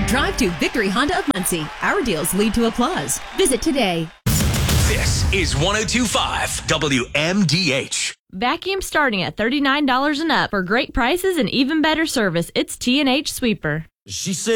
Drive to Victory Honda of Muncie. Our deals lead to applause. Visit today. This is 102.5 WMDH. Vacuum starting at $39 and up. For great prices and even better service, it's T&H Sweeper. She said